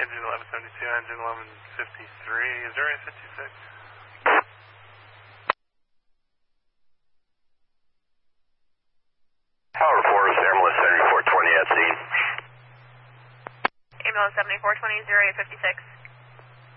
engine 1172, engine 1153, is there a 56? Power Force, ambulance 7420 at scene. Ambulance 7420, 0856.